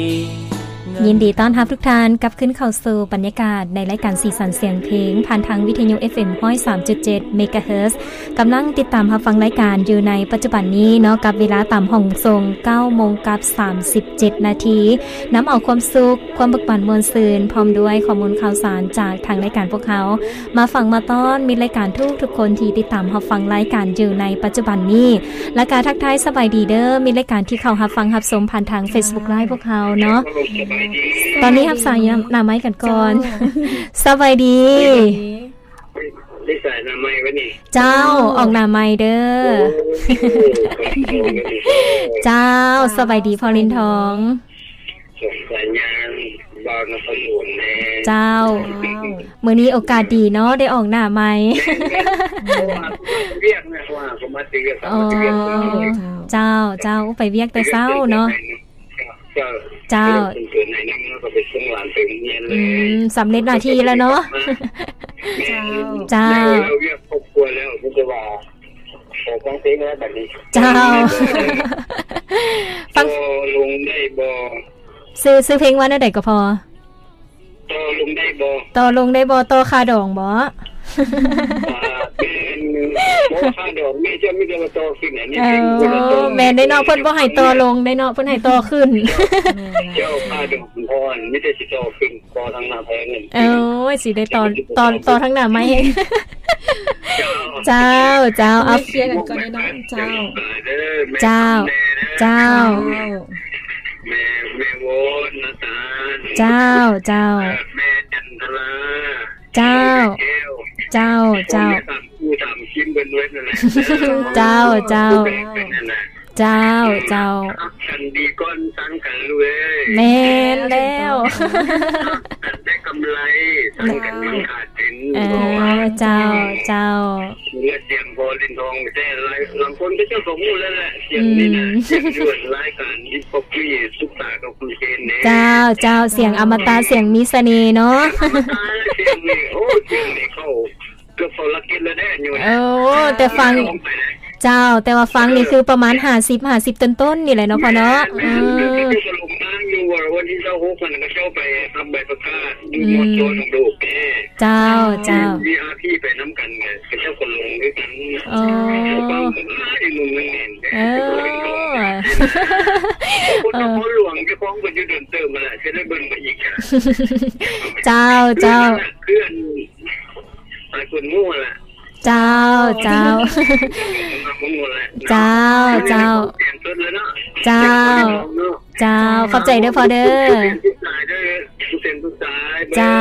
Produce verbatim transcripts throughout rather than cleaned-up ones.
ยินดีต้อนรับทุกท่านกลับขึ้นเข้าสู่บรรยากาศในรายการสีสันเสียงเพลงผ่านทางวิทยุ เอฟ เอ็ม หนึ่งร้อยสามจุดเจ็ด เมกะเฮิรตซ์กำลังติดตามรับฟังรายการอยู่ในปัจจุบันนี้เนาะกับเวลาตามห้องทรง เก้าโมงกับสามสิบเจ็ดนาทีนำเอาความสุขความบึกบั่นมวลซืนพร้อมด้วยข้อมูลข่าวสารจากทางรายการพวกเขามาฟังมาต้อนมีรายการทุกทุกคนที่ติดตามรับฟังรายการอยู่ในปัจจุบันนี้และการทักทายสบายดีเด้อมีรายการที่เข้ารับฟังรับชมผ่านทาง Facebook Live พวกเขาเนาะตอนนี้รับสายหน้าไม้กันก่อนสบายดีได้สายหน้าไม้วะนี่เจ้าออกหน้าไม้เด้อเจ้าสบายดีพอลินทองสัญญาณบอลนครหลวงแน่เจ้ามื้อนี้โอกาสดีเนาะได้ออกหน้าไม้เวียกนะว่าผมมาตีกับเขาเจ้าเจ้าไปเวียกแต่เช้าเนาะเจ้าเกิดในน้ำก็ไปส่งหลานไปโรงเรียนเลยสำเร็จหน้าที่แล้วเนาะเจ้าเราเรียกครอบครัวแล้วผมจะว่าขอฟังเพลงแล้วแบบนี้เจ้าฟังลงได้บ่ซื้อซื้อเพลงว่าได้ใดก็พอต่อลงได้บ่ต่อลงได้บ่ต่อคาดองบ่เป็นโมค่าดอกไม่ใช่ไม่ได้มาต่อขึ้นอันนี้เป็นคนละต่อแม่ได้เนาะเพิ่นบ่ให้ต่อลงได้เนาะเพิ่นให้ต่อขึ้นเจ้าค่าดอกพรไม่ได้สิต่อขึ้นต่อทางหน้าแพงนี่โอ้ยสิได้ต่อต่อต่อทางหน้าไม่เจ้าเจ้าเอาเคลียร์กันก่อนเนาะเจ้าเจ้าเจ้าแม่แม่โวนะตาเจ้าเจ้าแม่จันทราเจ้าเจ้าเจ้าผู้ทำชิ้นเป็นเว้นนั่นแหละเจ้าเจ้าเจ้าเจ้ากันดีก้อนสังกันเลยแม่แล้วกันได้กำไรสังกันมันขาดเป็นเออเจ้าเจ้าเลือดเสียงพอลินทองแต่อะไรบางคนก็เจ้าสมมูลแล้วแหละเสียงนี่นะเสียงด่วนรายการฮิปฮอปปี้สุขตากับคุณเจนเนี่ยเจ้าเจ้าเสียงอมตะเสียงมีเสน่ห์เนาะเสียงนี่โอ้เสียงนี่เข้าเกือบเขาลักกินแล้วแน่อยู่โอ้แต่ฟังเจ้าแต่ว่าฟังนี่คือประมาณห้าสิบ ห้าสิบต้นๆนี่แหละเนาะพ่อเนาะเออสรุปนะอยู่วันที่เจ้าฮกมันก็เข้าไปทำใบประกาศอยู่หมดโซนของโลกแก่เจ้าเจ้ามีอาพี่ไปน้ำกันไงเป็นเจ้าคนลงด้วยกันอ๋อไอ้หนุ่มนั่นเองเออคนเขาหลวงจะฟ้องคนจะเดินเติมมาแหละจะได้เบิ่งมาอีกอ่ะเจ้าเจ้าเพื่อนไอ้คนงูแหละเจ้าเจ้าเจ้าเจ้าเจ้าเจ้าขอบใจเด้อพ่อเด้อเจ้า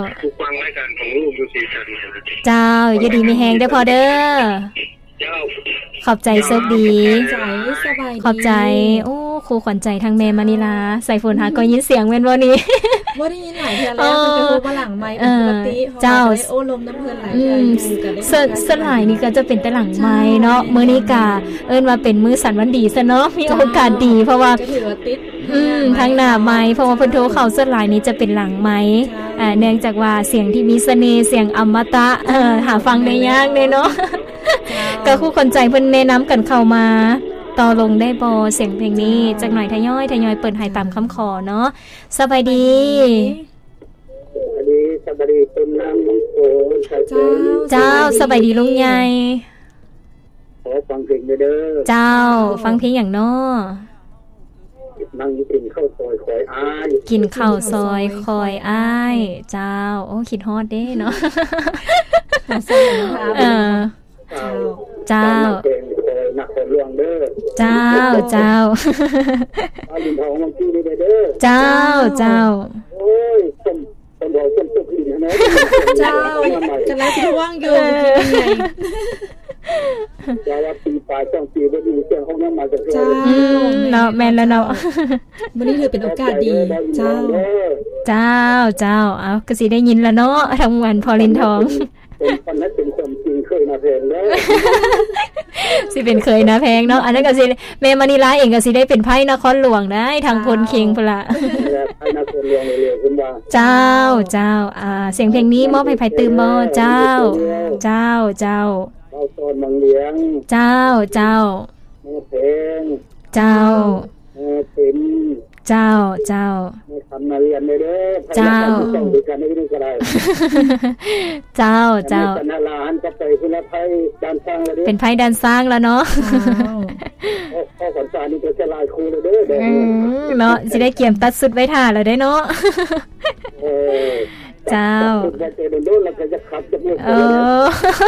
เจ้าอย่าดีมีแฮงเด้อพ่อเด้อขอบใจโชคดีขอบใจโอ้ครูขวัญใจทางแม่มานิลาใส่ฝนหาก็ยินเสียงแม่นบ่นี่บ่ได้ยินหลายเทื่อแล้วคือคือบ่หลังไมค์ปกติเจ้าโอ้ลมน้ำเพิ่นหลายเทื่ออยู่ก็ได้สลายนี่ก็จะเป็นแต่หลังไมค์เนาะมื้อนี้ก็เอิ้นว่าเป็นมื้อสันวันดีซะเนาะมีโอกาสดีเพราะว่าถือว่าติดอืมทางหน้าไมค์เพราะว่าเพิ่นโทรเข้าสลายนี้จะเป็นหลังไมค์อ่าเนื่องจากว่าเสียงที่มีเสน่ห์เสียงอมตะเอ่อหาฟังได้ยากเลยเนาะก็คู่คนใจเพิ่นแนะนำกันเข้ามาต่อลงได้บ่เสียงเพลงนี้จักหน่อยทยอยทยอยเปิดให้ตามคำขอเนาะสบายดีสบายดีสบายดีต้นน้ำมันโตเจ้าสบายดีลุงใหญ่ขอฟังเพลงเด้อเจ้าฟังเพลงอย่างน้อนั่งกินข้าวซอยคอยอ้ายกินข้าวซอยคอยอ้ายเจ้าโอ้คิดฮอดเด้เนาะเออเจ้านักคนเรื่องเด้อเจ้าเจ้าอาลินทองมันชื่อนี่เด้อเจ้าเจ้าโอ้ยต้นต้นดอกต้นตุกอีนะเจ้ากำลังสิว่างอยู่เจ้าว่าปีปลายช่องปีบ่ดีเสียงของน้ำมาจากเจ้าเนาะแม่นแล้วเนาะมื้อนี้ถือเป็นโอกาสดีเจ้าเจ้าเจ้าเอาก็สิได้ยินแล้วเนาะทั้งวันพอลินทองเป็นคนนั้นเป็นคนจริงเคยมาแพงแล้วสิเป็นเคยนะแพงเนาะอันนั้นก็สิแม่มณีลาเองก็สิได้เป็นไพ่นครหลวงได้ทางพลคิงพุ่นล่ะไพ่นครหลวงเร็วๆขึ้นว่าเจ้าเจ้าอ่าเสียงเพลงนี้มอบให้ไผตื่มบ่เจ้าเจ้าเจ้าเจ้าตอนมังเลี้ยงเจ้าเจ้าแม่เพลงเจ้าแม่ติ๋มเจ้าเจ้าทำมาเรียนเลยเด้อเจ้าต้องดูกันได้ก็ได้เจ้าเจ้าเป็นลานจะไปคุณไผด้านสร้างแล้วเด้อเป็นไผด้านสร้างแล้วเนาะพ่อสอนสารนี่จะลายครูเลยเด้อเด้อเนาะสิได้เกี่ยมตัดสุดไว้ท่าแล้วได้เนาะเออเจ้าโดนๆแล้วก็จะขับจะมือเออ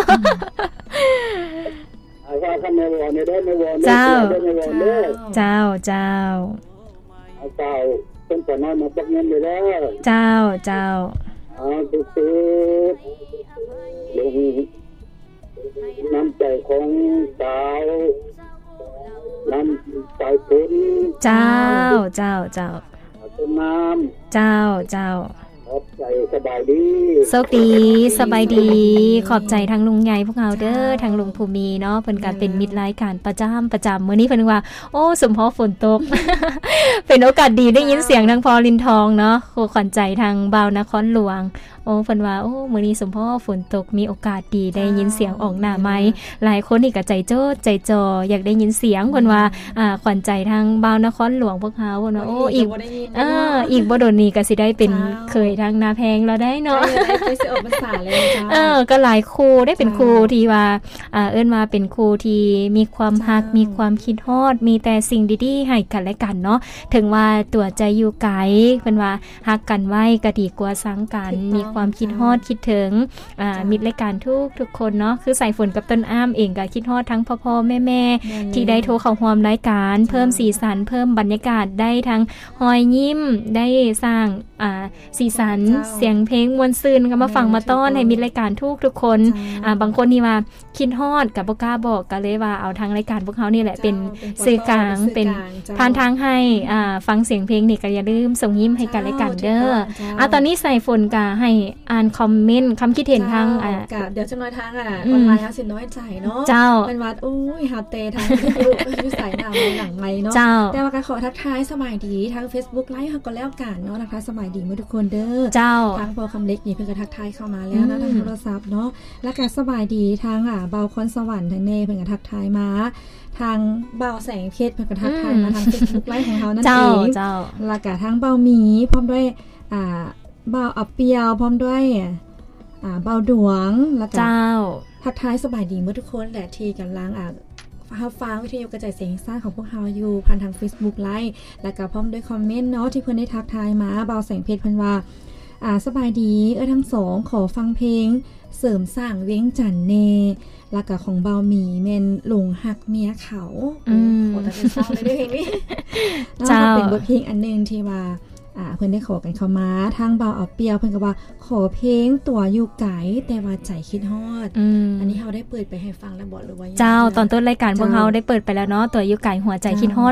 เอาว่าคันในวอนี่เด้อในวอนี่เจ้าเจ้าเจ้าเอาเจ้าเป็นปนมาจักเงินอยู่แล้วเจ้าเจ้าอ๋อตุ๊ดๆลงน้ำใจของสาวน้ำใจคุณเจ้าเจ้าเจ้าต้นน้ำเจ้าเจ้าขอบใจสบายดีโชคดีสบายดีขอบใจทั้งลุงใหญ่พวกเราเด้อทั้งลุงภูมิเนาะเพิ่นก็เป็นมิตรรายการประจำประจำมื้อนี้เพิ่นว่าโอ้สมพอฝนตก เป็นโอกาสดีได้ยินเสียงทางพอลินทองเนาะโคขวัญใจทางบ่าวนครหลวงโอ้เพิ่นว่าโอ้มื้อนี้สมพอฝนตกมีโอกาสดีได้ยินเสียงออกหน้าไมค์หลายคนนี่ก็ใจโจ้ใจจออยากได้ยินเสียงเพิ่นว่าอ่าขวัญใจทางบ่าวนครหลวงพวกเฮาเพิ่นว่าโอ้อีกเอออีกบ่โดนนี้ก็สิได้เป็นเคยทางนาแพงเราได้เนาะได้สิออกภาษาเลยจ้าเออก็หลายครูได้เป็นครูที่ว่าอ่าเอิ้นว่าเป็นครูที่มีความฮักมีความคิดฮอดมีแต่สิ่งดีๆให้กันและกันเนาะถึงว่าตัวใจอยู่ไกลเพิ่นว่าฮักกันไว้ก็ดีกว่าสังกันมีความคิดฮอดคิดถึงอ่ามิตรรายการทุกทุกคนเนาะคือสายฝนกับต้นอ้ามเองก็คิดฮอดทั้งพ่อๆแม่ๆที่ได้โทรเข้าร่วมรายการเพิ่มสีสันเพิ่มบรรยากาศได้ทั้งรอยยิ้มได้สร้างอ่าสีสันเสียงเพลงมวลซื่นก็มาฟังมาต้อนให้มิตรรายการทุกทุกคนอ่าบางคนนี่ว่าคิดฮอดก็บ่กล้าบอกก็เลยว่าเอาทางรายการพวกเฮานี่แหละเป็นสื่อกลางเป็นผ่านทางให้อ่าฟังเสียงเพลงนี่ก็อย่าลืมส่งยิ้มให้กันและกันเด้ออ่ะตอนนี้ใส่ฝนก็ให้อ่านคอมเมนต์คำคิดเห็นทางอ่าเดี๋ยวจังน้อยทางอ่ะออนไลน์สิน้อยใจเนาะเจ้าเป็นวัดโอ้ยฮาเตทางอยู่อยู่สายหน้าหลังไมค์เนาะแต่ว่าก็ขอทักทายสบายดีทาง Facebook ไลฟ์เฮาก็แล้วกันเนาะทักทายสบายดีมื้อทุกคนเด้อเจ้าทางพอคำเล็กนี่เพิ่นก็ทักทายเข้ามาแล้วนะทางโทรศัพท์เนาะแล้วก็สบายดีทางอ่ะเบาคอนสวรรค์ทางเน่เพิ่นก็ทักทายมาทางเบาแสงเพชรเพิ่นก็ทักทายมาทาง Facebook ไลฟ์ของเฮานั่นเองเจ้าแล้วก็ทางเบาหมีพร้อมด้วยอ่าเบาอับเปียวพร้อมด้วยอ่าเบาดวงแล้วก็ทักทายสบายดีเมื่อทุกคนแหละที่กำลังอ่าฮับฟังวิทยุกระจายเสียงสร้างของพวกเฮาอยู่ผ่านทาง Facebook ไลฟ์แล้วก็พร้อมด้วยคอมเมนต์เนาะที่เพิ่นได้ทักทายมาเบาแสงเพชรเพิ่นว่าอ่าสบายดีเอ้อทั้งสองขอฟังเพลงเสริมสร้างเว้งจันเนแล้วก็ของเบาหมีแม่นหลงหักเมียเขาอืมโอ้แต่เป็นเศร้าเลยด้วยเพลงนี้เจ้าเป็นบทเพลงอันนึงที่ว่าอ่าเพิ่นได้ขอกันเข้ามาทางเบาเอาเปียวเพิ่นก็ว่าขอเพลงตัวอยู่ไกลแต่ว่าใจคิดฮอด อ, อันนี้เฮาได้เปิดไปให้ฟังแล้วบ่หรือว่าเจ้าตอนต้นรายการพวกเฮาได้เปิดไปแล้วเนาะตัวอยู่ไกลหัวใจคิดฮอด